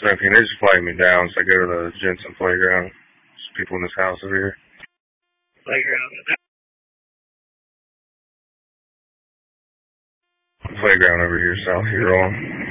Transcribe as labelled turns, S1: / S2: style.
S1: 17. They just flagged me down, so I go to the Jensen playground. There's people in this house over here. Playground over here, south here on.